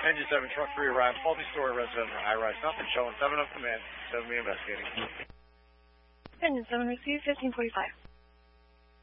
Engine 7, truck 3 arrived, faulty story resident for high rise. Nothing showing, 7 up command, 7 be investigating. Engine 7 received 1545.